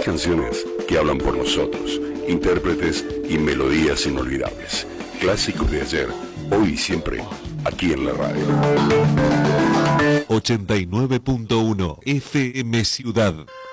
canciones que hablan por nosotros, intérpretes y melodías inolvidables. Clásicos de ayer, hoy y siempre, aquí en la radio. 89.1 FM Ciudad.